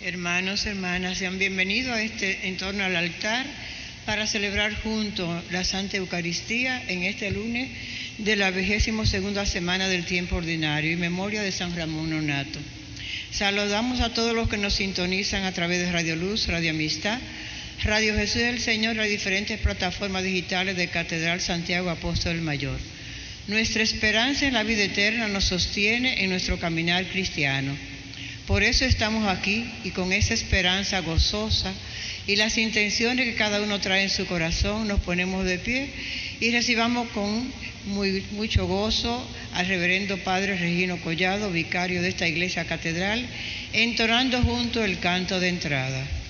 Hermanos, hermanas, sean bienvenidos a en torno al altar para celebrar juntos la Santa Eucaristía en este lunes de la 22ª semana del tiempo ordinario, en memoria de San Ramón Nonnato. Saludamos a todos los que nos sintonizan a través de Radio Luz, Radio Amistad, Radio Jesús del Señor y las diferentes plataformas digitales de Catedral Santiago Apóstol Mayor. Nuestra esperanza en la vida eterna nos sostiene en nuestro caminar cristiano. Por eso estamos aquí y con esa esperanza gozosa y las intenciones que cada uno trae en su corazón, nos ponemos de pie y recibamos con mucho gozo al reverendo Padre Regino Collado, vicario de esta iglesia catedral, entonando junto el canto de entrada.